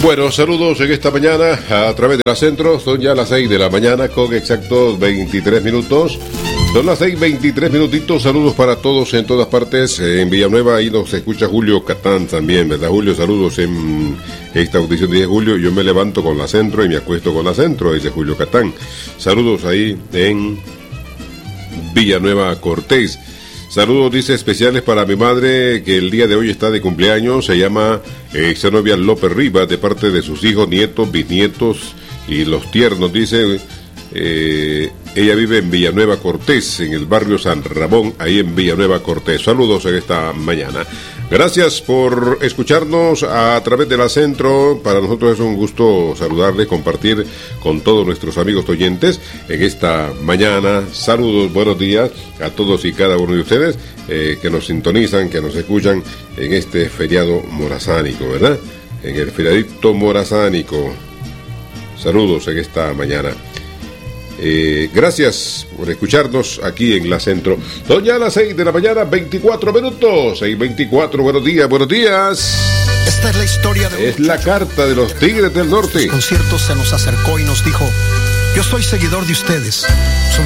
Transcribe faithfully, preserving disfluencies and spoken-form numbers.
Bueno, saludos en esta mañana a través de la Centro. Son ya las seis de la mañana con exactos veintitrés minutos. Son las seis veintitrés minutitos. Saludos para todos en todas partes. En Villanueva ahí nos escucha Julio Catán también, ¿verdad, Julio? Saludos en esta audición de Julio. Yo me levanto con la Centro y me acuesto con la Centro, dice Julio Catán. Saludos ahí en Villanueva Cortés. Saludos, dice, especiales para mi madre, que el día de hoy está de cumpleaños. Se llama eh, Xenovia López Rivas, de parte de sus hijos, nietos, bisnietos y los tiernos, dice. Eh, ella vive en Villanueva Cortés, en el barrio San Ramón, ahí en Villanueva Cortés. Saludos en esta mañana. Gracias por escucharnos a través de la Centro. Para nosotros es un gusto saludarles, compartir con todos nuestros amigos oyentes en esta mañana. Saludos, buenos días a todos y cada uno de ustedes eh, que nos sintonizan, que nos escuchan en este feriado morazánico, ¿verdad? En el feriadito morazánico. Saludos en esta mañana. Eh, gracias por escucharnos aquí en la Centro. Son ya las seis de la mañana, veinticuatro minutos. seis veinticuatro, buenos días, buenos días. Esta es la historia de Es la carta de los Tigres del Norte. El concierto se nos acercó y nos dijo: yo soy seguidor de ustedes.